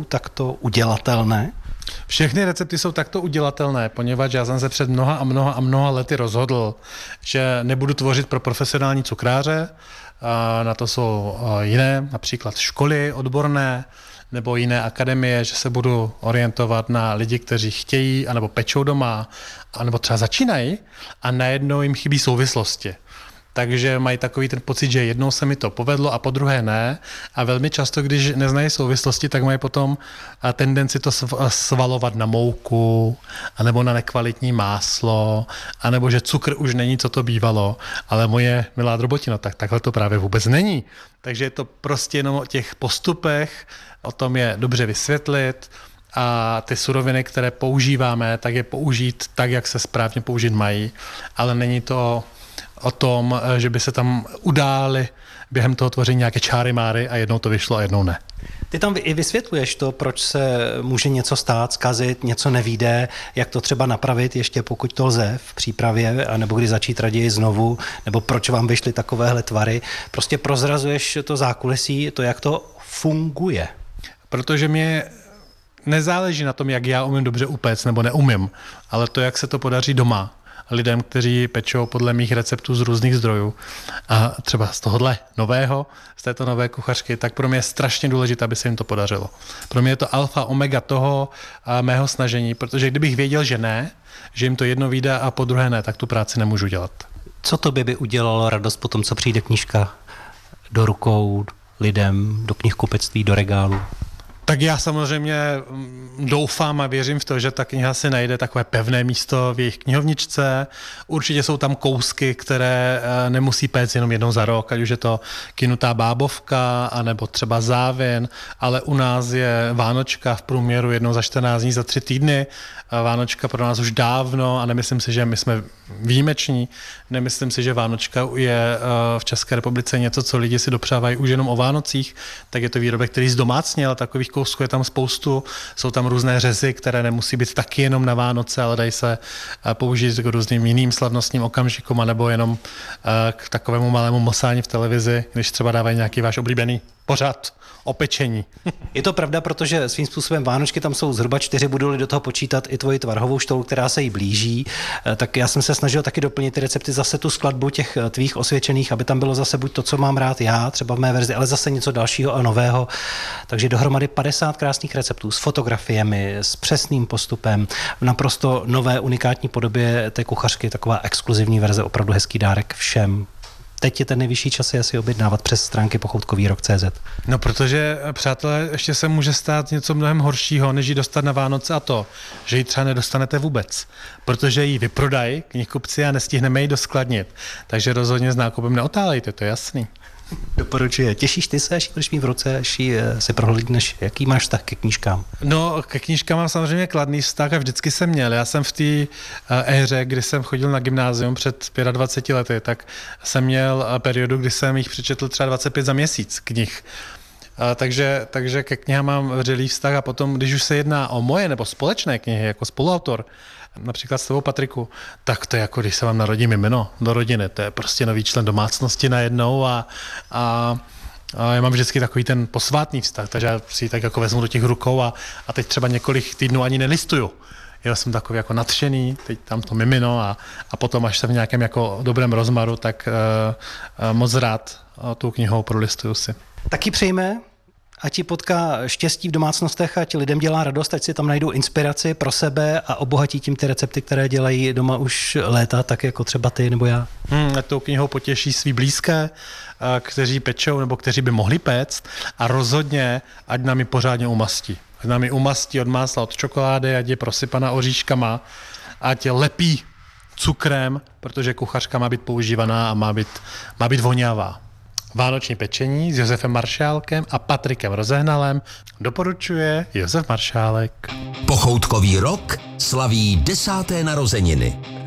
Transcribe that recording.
takto udělatelné? Všechny recepty jsou takto udělatelné, poněvadž já jsem se před mnoha lety rozhodl, že nebudu tvořit pro profesionální cukráře. Na to jsou jiné, například školy odborné nebo jiné akademie, že se budu orientovat na lidi, kteří chtějí, anebo pečou doma, anebo třeba začínají a najednou jim chybí souvislosti. Takže mají takový ten pocit, že jednou se mi to povedlo a po druhé ne. A velmi často, když neznají souvislosti, tak mají potom tendenci to svalovat na mouku, anebo na nekvalitní máslo, anebo že cukr už není, co to bývalo. Ale moje milá drobotino, tak takhle to právě vůbec není. Takže je to prostě jenom o těch postupech, o tom je dobře vysvětlit a ty suroviny, které používáme, tak je použít tak, jak se správně použít mají, ale není to o tom, že by se tam udály během toho tvoření nějaké čáry máry a jednou to vyšlo a jednou ne. Ty tam i vysvětluješ to, proč se může něco stát, zkazit, něco nevyjde, jak to třeba napravit ještě pokud to lze v přípravě, anebo kdy začít raději znovu, nebo proč vám vyšly takovéhle tvary. Prostě prozrazuješ to zákulisí, to, jak to funguje. Protože mě nezáleží na tom, jak já umím dobře upéct nebo neumím, ale to, jak se to podaří doma lidem, kteří pečou podle mých receptů z různých zdrojů a třeba z tohohle nového, z této nové kuchařky, tak pro mě je strašně důležité, aby se jim to podařilo. Pro mě je to alfa omega toho mého snažení, protože kdybych věděl, že ne, že jim to jedno vyjde a po druhé ne, tak tu práci nemůžu dělat. Co tobě by udělalo radost po tom, co přijde knížka do rukou lidem, do knihkupectví, do regálu? Tak já samozřejmě doufám a věřím v to, že ta kniha si najde takové pevné místo v jejich knihovničce. Určitě jsou tam kousky, které nemusí péct jenom jednou za rok, ať už je to kynutá bábovka, anebo třeba závin, ale u nás je vánočka v průměru jednou za 14 dní, za 3 týdny. Vánočka pro nás už dávno a nemyslím si, že my jsme výjimeční. Nemyslím si, že Vánočka je v České republice něco, co lidi si dopřávají už jenom o Vánocích, tak je to výrobek, který zdomácněl, takových kousků je tam spoustu, jsou tam různé řezy, které nemusí být taky jenom na Vánoce, ale dají se použít k různým jiným slavnostním okamžikům, anebo jenom k takovému malému mosání v televizi, když třeba dávají nějaký váš oblíbený pořad o pečení. Je to pravda, protože svým způsobem Vánočky tam jsou zhruba 4, budu-li do toho počítat i tvoji tvarhovou štolu, která se jí blíží, tak já jsem se snažil taky doplnit ty recepty, zase tu skladbu těch tvých osvědčených, aby tam bylo zase buď to, co mám rád já, třeba v mé verzi, ale zase něco dalšího a nového. Takže dohromady 50 krásných receptů s fotografiemi, s přesným postupem, v naprosto nové unikátní podobě té kuchařky, taková exkluzivní verze, opravdu hezký dárek všem. Teď je ten nejvyšší čas je asi objednávat přes stránky pochoutkovýrok.cz. No, protože, přátelé, ještě se může stát něco mnohem horšího, než ji dostat na Vánoce a to, že ji třeba nedostanete vůbec, protože ji vyprodají knihkupci a nestihneme ji doskladnit. Takže rozhodně s nákupem neotálejte, to je jasný. Doporučuji. Těšíš ty se, až ji budeš mít v ruce, až ji si prohlídneš? Jaký máš vztah ke knížkám? No, ke knížkám mám samozřejmě kladný vztah a vždycky jsem měl. Já jsem v té éře, kdy jsem chodil na gymnázium před 25 lety, tak jsem měl periodu, kdy jsem jich přečetl třeba 25 za měsíc knih. Takže ke knihám mám vřelý vztah a potom, když už se jedná o moje nebo společné knihy jako spoluautor, například s tebou, Patriku, tak to je jako když se vám narodí mimino do rodiny, to je prostě nový člen domácnosti najednou a já mám vždycky takový ten posvátný vztah, takže já si ji tak jako vezmu do těch rukou a teď třeba několik týdnů ani nelistuju. Já jsem takový jako nadšený, teď tam to mimino a potom, až jsem v nějakém jako dobrém rozmaru, tak moc rád tou knihou prolistuju si. Taky přejme, ať ti potká štěstí v domácnostech, ať lidem dělá radost, ať si tam najdou inspiraci pro sebe a obohatí tím ty recepty, které dělají doma už léta, tak jako třeba ty nebo já. Ať tou knihou potěší svý blízké, kteří pečou nebo kteří by mohli péct a rozhodně, ať nám ji pořádně umastí. Ať nám ji umastí od másla, od čokolády, ať je prosypaná oříškama, ať je lepí cukrem, protože kuchařka má být používaná a má být voňavá. Vánoční pečení s Josefem Maršálkem a Patrikem Rozehnalem doporučuje Josef Maršálek. Pochoutkový rok slaví 10. narozeniny.